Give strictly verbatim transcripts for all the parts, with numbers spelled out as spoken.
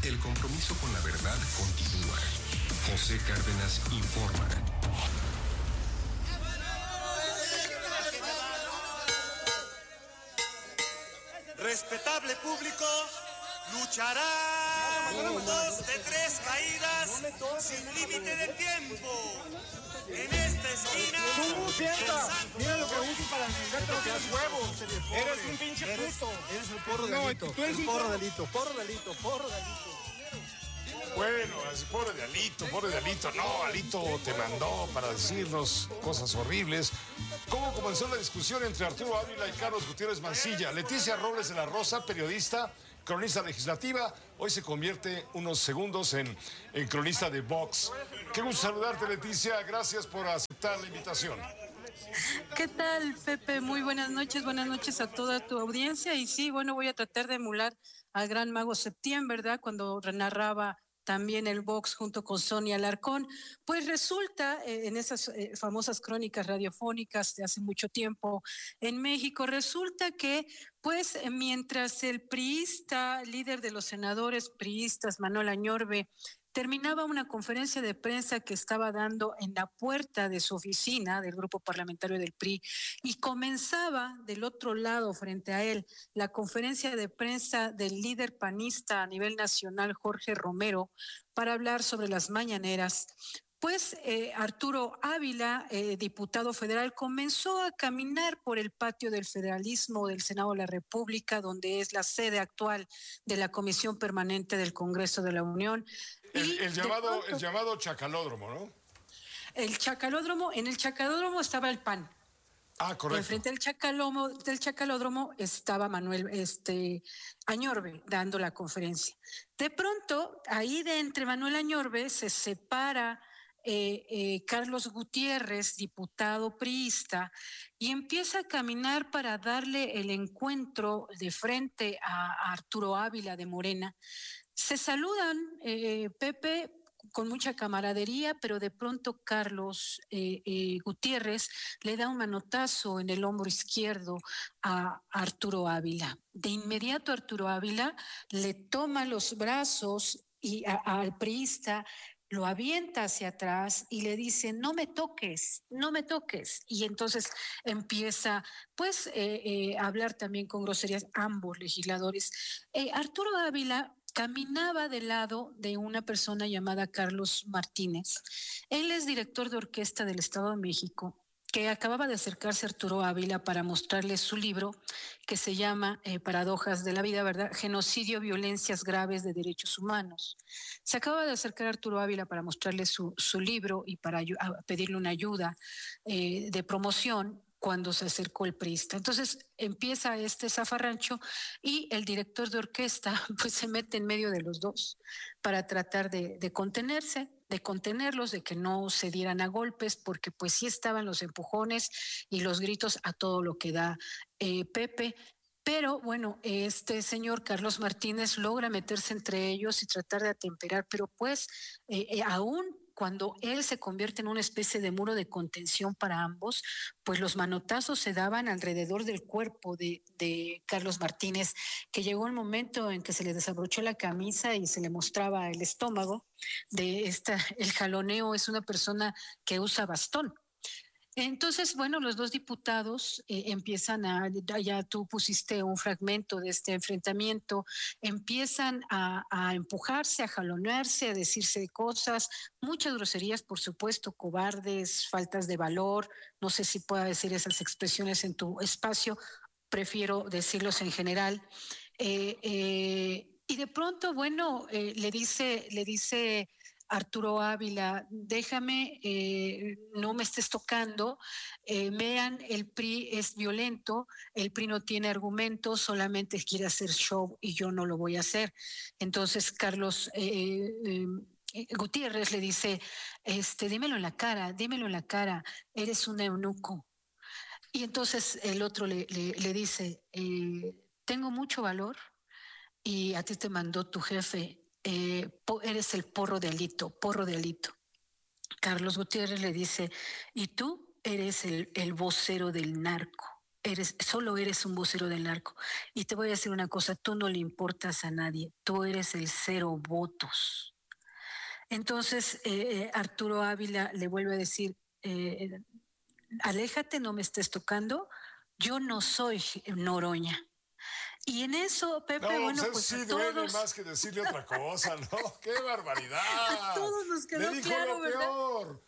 El compromiso con la verdad continúa. José Cárdenas informa. Respetable público, lucharán dos de tres caídas sin límite de tiempo. En esta esquina, mira lo que uso para negarte los tienes huevos. Eres un pinche puto. Eres el porro de Alito. Tú eres el un porro de Alito, porro de Alito, porro de Alito. Bueno, pobre de Alito, pobre de Alito. No, Alito te mandó para decirnos cosas horribles. ¿Cómo comenzó la discusión entre Arturo Ávila y Carlos Gutiérrez Mancilla? Leticia Robles de la Rosa, periodista, cronista legislativa, hoy se convierte unos segundos en, en cronista de Vox. Qué gusto saludarte, Leticia. Gracias por aceptar la invitación. ¿Qué tal, Pepe? Muy buenas noches, buenas noches a toda tu audiencia. Y sí, bueno, voy a tratar de emular al gran mago Septién, ¿verdad? Cuando narraba también el Vox junto con Sonia Alarcón. Pues resulta, eh, en esas eh, famosas crónicas radiofónicas de hace mucho tiempo en México, resulta que, pues, eh, mientras el priista, líder de los senadores priistas, Manuel Añorbe, terminaba una conferencia de prensa que estaba dando en la puerta de su oficina del grupo parlamentario del P R I y comenzaba del otro lado frente a él la conferencia de prensa del líder panista a nivel nacional, Jorge Romero, para hablar sobre las mañaneras. Pues eh, Arturo Ávila, eh, diputado federal, comenzó a caminar por el patio del federalismo del Senado de la República, donde es la sede actual de la Comisión Permanente del Congreso de la Unión. El, el, llamado, pronto, el llamado chacalódromo, ¿no? El chacalódromo, en el chacalódromo estaba el P A N. Ah, correcto. Enfrente del chacalódromo, del chacalódromo estaba Manuel este, Añorbe dando la conferencia. De pronto, ahí de entre Manuel Añorbe se separa Eh, eh, Carlos Gutiérrez, diputado priista, y empieza a caminar para darle el encuentro de frente a, a Arturo Ávila de Morena. Se saludan, eh, Pepe, con mucha camaradería, pero de pronto Carlos eh, eh, Gutiérrez le da un manotazo en el hombro izquierdo a Arturo Ávila. De inmediato Arturo Ávila le toma los brazos y a, a, al priista lo avienta hacia atrás y le dice, no me toques, no me toques. Y entonces empieza, pues, eh, eh, a hablar también con groserías ambos legisladores. Eh, Arturo Ávila caminaba del lado de una persona llamada Carlos Martínez. Él es director de orquesta del Estado de México, que acababa de acercarse a Arturo Ávila para mostrarle su libro que se llama eh, Paradojas de la Vida, ¿verdad? Genocidio, violencias graves de derechos humanos. Se acaba de acercar a Arturo Ávila para mostrarle su, su libro y para pedirle una ayuda eh, de promoción cuando se acercó el priista. Entonces empieza este zafarrancho y el director de orquesta pues se mete en medio de los dos para tratar de, de contenerse, de contenerlos, de que no se dieran a golpes, porque pues sí estaban los empujones y los gritos a todo lo que da eh, Pepe. Pero bueno, este señor Carlos Martínez logra meterse entre ellos y tratar de atemperar, pero pues eh, eh, aún cuando él se convierte en una especie de muro de contención para ambos, pues los manotazos se daban alrededor del cuerpo de, de Carlos Martínez, que llegó el momento en que se le desabrochó la camisa y se le mostraba el estómago. De esta, el jaloneo es una persona que usa bastón. Entonces, bueno, los dos diputados eh, empiezan a, ya tú pusiste un fragmento de este enfrentamiento, empiezan a, a empujarse, a jalonearse, a decirse cosas, muchas groserías, por supuesto, cobardes, faltas de valor, no sé si pueda decir esas expresiones en tu espacio, prefiero decirlos en general. Eh, eh, y de pronto, bueno, eh, le dice, le dice Arturo Ávila, déjame, eh, no me estés tocando, eh, vean, el P R I es violento, el P R I no tiene argumentos, solamente quiere hacer show y yo no lo voy a hacer. Entonces Carlos eh, eh, Gutiérrez le dice, este, dímelo en la cara, dímelo en la cara, eres un eunuco. Y entonces el otro le, le, le dice, eh, tengo mucho valor y a ti te mandó tu jefe, Eh, eres el porro de Alito, porro de Alito. Carlos Gutiérrez le dice, y tú eres el, el vocero del narco, eres, solo eres un vocero del narco. Y te voy a decir una cosa, tú no le importas a nadie, tú eres el cero votos. Entonces, eh, Arturo Ávila le vuelve a decir, eh, aléjate, no me estés tocando, yo no soy Noroña. Y en eso, Pepe, no, bueno, pues, pues sí a duele todos... más que decirle otra cosa, ¿no? ¡Qué barbaridad! A todos nos quedó Le dijo claro, lo ¿verdad? peor.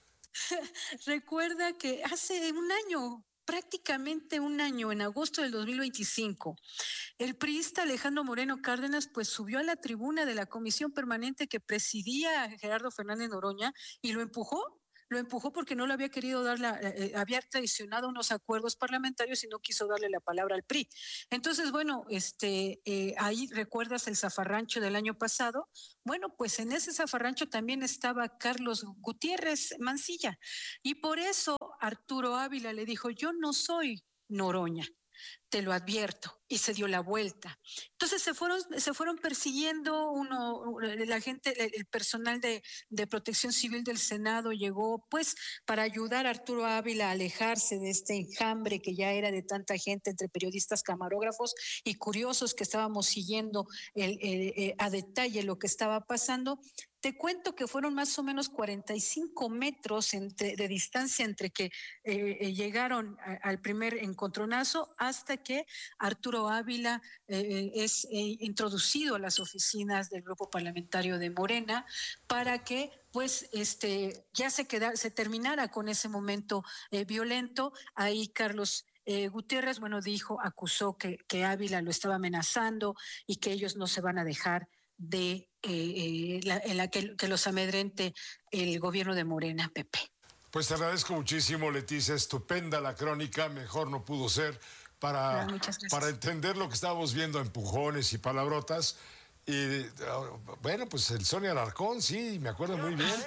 Recuerda que hace un año, prácticamente un año, en agosto del dos mil veinticinco, el priista Alejandro Moreno Cárdenas pues subió a la tribuna de la comisión permanente que presidía Gerardo Fernández Noroña y lo empujó. Lo empujó porque no le había querido dar la, eh, había traicionado unos acuerdos parlamentarios y no quiso darle la palabra al P R I. Entonces, bueno, este, eh, ahí recuerdas el zafarrancho del año pasado. Bueno, pues en ese zafarrancho también estaba Carlos Gutiérrez Mancilla. Y por eso Arturo Ávila le dijo, yo no soy Noroña, te lo advierto, y se dio la vuelta. Entonces se fueron, se fueron persiguiendo uno, la gente, el personal de, de Protección Civil del Senado llegó pues para ayudar a Arturo Ávila a alejarse de este enjambre que ya era de tanta gente entre periodistas, camarógrafos y curiosos que estábamos siguiendo el, el, el, a detalle lo que estaba pasando. Te cuento que fueron más o menos cuarenta y cinco metros entre, de distancia entre que eh, llegaron a, al primer encontronazo hasta que Arturo Ávila eh, es eh, introducido a las oficinas del grupo parlamentario de Morena para que pues este ya se quedara, se terminara con ese momento eh, violento. Ahí Carlos Eh, Gutiérrez, bueno, dijo, acusó que, que Ávila lo estaba amenazando y que ellos no se van a dejar de eh, eh, la, en la que, que los amedrente el gobierno de Morena, Pepe. Pues te agradezco muchísimo, Leticia, estupenda la crónica, mejor no pudo ser para, para entender lo que estábamos viendo, empujones y palabrotas. Y bueno, pues el Sonia Alarcón, sí, me acuerdo muy bien.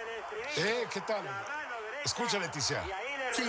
Eh, ¿qué tal? Escucha, Leticia. Sí.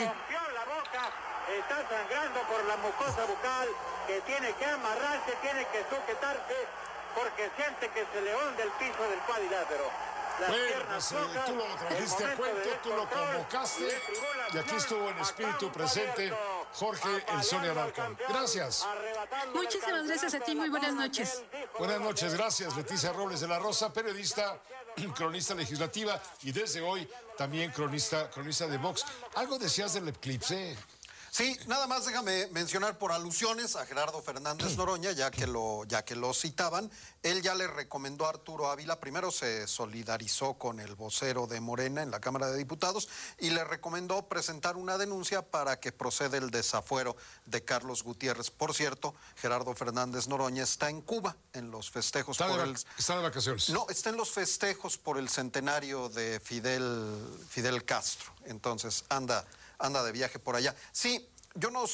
Está sangrando por la mucosa bucal, que tiene que amarrarse, tiene que sujetarse, porque siente que se le hunde el piso del cuadrilátero. Bueno, pues, eh, tú lo trajiste a cuento, tú lo convocaste, y aquí estuvo en espíritu presente Jorge El Sonia Alarcón. Gracias. Muchísimas gracias a ti, muy buenas noches. Buenas noches, gracias, Leticia Robles de la Rosa, periodista, cronista legislativa, y desde hoy también cronista, cronista de Vox. ¿Algo decías del eclipse? Sí, nada más déjame mencionar por alusiones a Gerardo Fernández Noroña, ya que lo, ya que lo citaban. Él ya le recomendó a Arturo Ávila, primero se solidarizó con el vocero de Morena en la Cámara de Diputados y le recomendó presentar una denuncia para que proceda el desafuero de Carlos Gutiérrez. Por cierto, Gerardo Fernández Noroña está en Cuba en los festejos Está, por de, el... está de vacaciones. No, está en los festejos por el centenario de Fidel, Fidel Castro. Entonces anda... anda de viaje por allá. Sí, yo no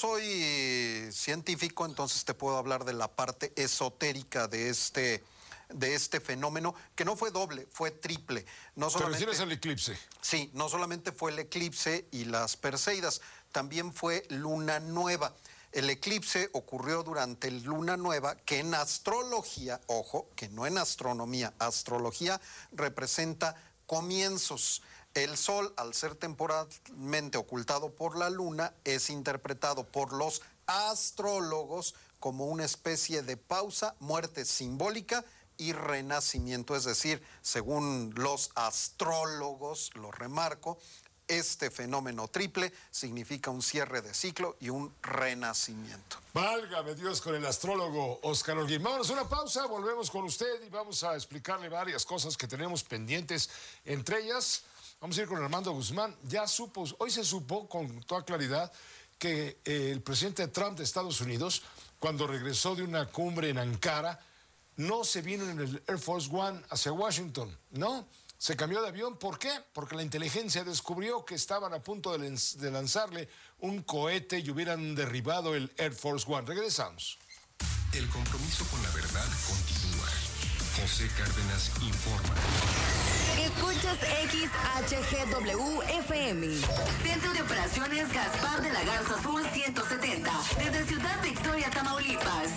soy científico, entonces te puedo hablar de la parte esotérica de este, de este fenómeno, que no fue doble, fue triple. No solamente, ¿Te refieres al eclipse? Sí, no solamente fue el eclipse y las Perseidas, también fue luna nueva. El eclipse ocurrió durante el luna nueva, que en astrología, ojo, que no en astronomía, astrología representa comienzos. El sol, al ser temporalmente ocultado por la luna, es interpretado por los astrólogos como una especie de pausa, muerte simbólica y renacimiento. Es decir, según los astrólogos, lo remarco, este fenómeno triple significa un cierre de ciclo y un renacimiento. Válgame Dios con el astrólogo Óscar Holguín. Vámonos a una pausa, volvemos con usted y vamos a explicarle varias cosas que tenemos pendientes, entre ellas... Vamos a ir con Armando Guzmán. Ya supo, hoy se supo con toda claridad que eh, el presidente Trump de Estados Unidos, cuando regresó de una cumbre en Ankara, no se vino en el Air Force One hacia Washington, no, se cambió de avión. ¿Por qué? Porque la inteligencia descubrió que estaban a punto de, de lanzarle un cohete y hubieran derribado el Air Force One. Regresamos. El compromiso con la verdad continúa. José Cárdenas informa. Escuchas X H G W F M. Centro de Operaciones Gaspar de la Garza Sur ciento setenta. Desde Ciudad Victoria, Tamaulipas.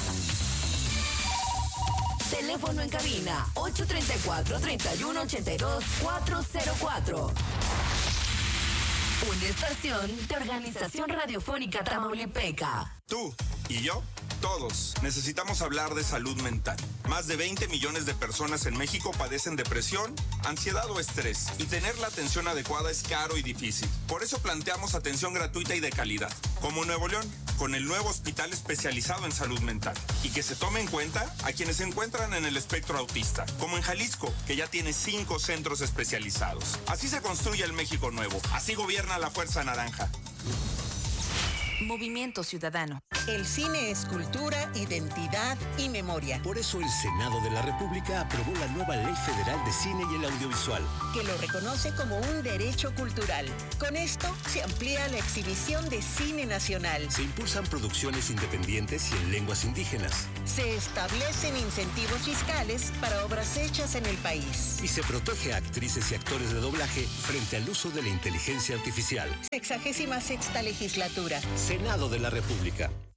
Teléfono en cabina ocho tres cuatro, tres uno ocho dos, cuatro cero cuatro. Una estación de Organización Radiofónica Tamaulipeca. Tú y yo, todos, necesitamos hablar de salud mental. Más de veinte millones de personas en México padecen depresión, ansiedad o estrés, y tener la atención adecuada es caro y difícil. Por eso planteamos atención gratuita y de calidad, como Nuevo León, con el nuevo hospital especializado en salud mental, y que se tome en cuenta a quienes se encuentran en el espectro autista, como en Jalisco, que ya tiene cinco centros especializados. Así se construye el México nuevo, así gobierna la Fuerza Naranja. Movimiento Ciudadano. El cine es cultura, identidad y memoria. Por eso el Senado de la República aprobó la nueva Ley Federal de Cine y el Audiovisual, que lo reconoce como un derecho cultural. Con esto se amplía la exhibición de cine nacional. Se impulsan producciones independientes y en lenguas indígenas. Se establecen incentivos fiscales para obras hechas en el país. Y se protege a actrices y actores de doblaje frente al uso de la inteligencia artificial. Sexagésima sexta legislatura. Senado de la República.